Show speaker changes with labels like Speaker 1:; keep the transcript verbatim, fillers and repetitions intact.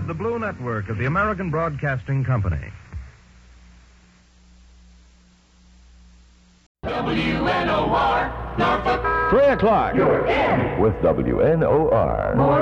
Speaker 1: the Blue Network of the American Broadcasting Company.
Speaker 2: W N O R, Norfolk.
Speaker 3: Three o'clock.
Speaker 2: You're in.
Speaker 3: With W N O R.
Speaker 2: More